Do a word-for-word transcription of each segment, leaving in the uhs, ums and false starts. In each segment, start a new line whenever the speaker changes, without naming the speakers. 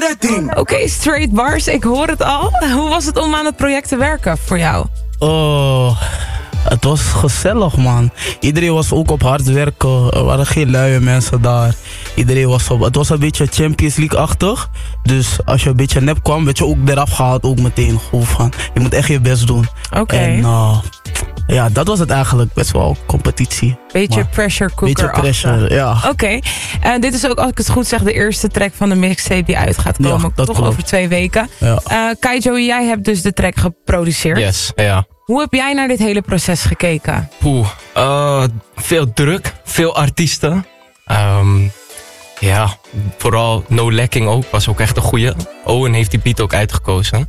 that ding.
Oké, okay, straight bars, ik hoor het al. Hoe was het om aan het project te werken voor jou?
Oh, het was gezellig, man. Iedereen was ook op hard werken. Er waren geen luie mensen daar. Iedereen was op... Het was een beetje Champions League-achtig. Dus als je een beetje nep kwam, werd je ook eraf gehaald. Ook meteen. Gewoon van, je moet echt je best doen.
Oké. Okay.
En uh, ja, dat was het eigenlijk. Best wel competitie.
Beetje maar, pressure cooker.
Beetje pressure, ja.
Oké. Okay. Uh, dit is ook, als ik het goed zeg, de eerste track van de mixtape die uit gaat komen.
Ja, dat
toch
klopt.
over twee weken.
Ja.
Uh, Keijo, jij hebt dus de track geproduceerd.
Yes, ja.
Hoe heb jij naar dit hele proces gekeken?
Poeh, uh, veel druk, veel artiesten. Um, ja, vooral No Lacking ook, was ook echt een goeie. Owen heeft die beat ook uitgekozen.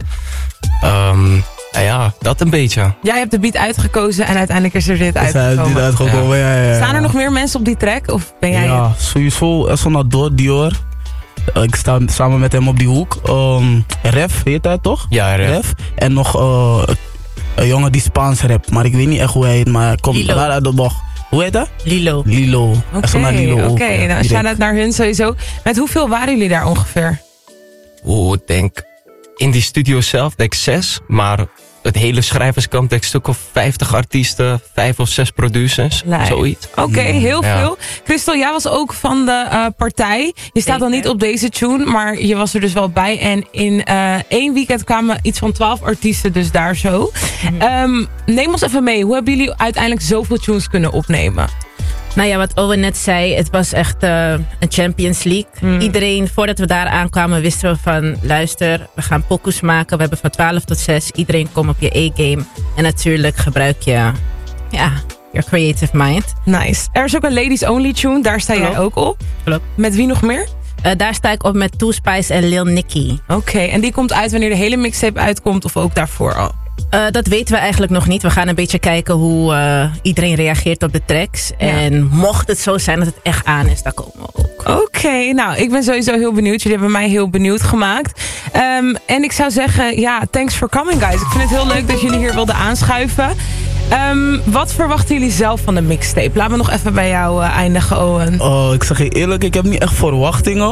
Um, ja, dat een beetje.
Jij hebt de beat uitgekozen en uiteindelijk is er dit
is
uitgekomen.
Dit uitgekomen. Ja. Ja, ja, ja.
Staan er nog meer mensen op die track? Of ben jij
ja,
het?
Sowieso Esonador, Dior. Ik sta samen met hem op die hoek. Um, Ref, heet hij toch?
Ja, Ref.
Ref. En nog... Uh, een jongen die Spaans rap, maar ik weet niet echt hoe hij heet, maar hij komt daar uit de bocht. Hoe heet dat?
Lilo.
Lilo.
Oké, okay, okay. nou, shout-out naar hun sowieso. Met hoeveel waren jullie daar ongeveer?
Oeh, ik denk in die studio zelf, denk ik zes, maar het hele schrijverskant, denk ik, stuk of vijftig artiesten, vijf of zes producers,
Lijf.
zoiets.
Oké, okay, heel
ja.
veel. Christel, jij was ook van de uh, partij. Je staat dan niet op deze tune, maar je was er dus wel bij. En in uh, één weekend kwamen iets van twaalf artiesten dus daar zo. Mm-hmm. Um, neem ons even mee. Hoe hebben jullie uiteindelijk zoveel tunes kunnen opnemen?
Nou ja, wat Owen net zei, het was echt uh, een Champions League. Mm. Iedereen, voordat we daar aankwamen, wisten we van... luister, we gaan pokoes maken. We hebben van twaalf tot zes. Iedereen komt op je A-game. En natuurlijk gebruik je... ja, your creative mind.
Nice. Er is ook een Ladies Only tune. Daar sta
Klopt.
jij ook op.
Klopt.
Met wie nog meer?
Uh, daar sta ik op met Two Spice en Lil Nicky.
Oké, okay. En die komt uit wanneer de hele mixtape uitkomt of ook daarvoor al?
Uh, dat weten we eigenlijk nog niet. We gaan een beetje kijken hoe uh, iedereen reageert op de tracks. Ja. En mocht het zo zijn dat het echt aan is, dan komen we ook.
Oké, okay, nou, ik ben sowieso heel benieuwd. Jullie hebben mij heel benieuwd gemaakt. Um, en ik zou zeggen, ja, thanks for coming, guys. Ik vind het heel leuk dat jullie hier wilden aanschuiven. Um, wat verwachten jullie zelf van de mixtape? Laten we nog even bij jou uh, eindigen, Owen.
Oh, ik zeg je eerlijk, ik heb niet echt verwachtingen.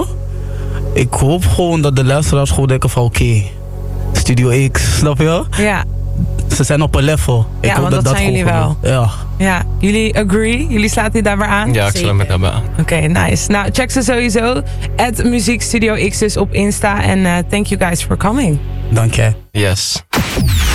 Ik hoop gewoon dat de luisteraars gewoon denken van oké, okay, Studio X, snap je?
Ja.
Ze zijn op een level. Ik
ja,
hoop
want dat,
dat, dat
zijn jullie wel.
Ja.
Ja, jullie agree? Jullie slaat dit daarbij aan?
Ja, ik sluit me daarbij aan.
Oké, okay, nice. Nou, check ze sowieso. At Muziek Studio X dus op Insta. En uh, thank you guys for coming.
Dank je.
Yes.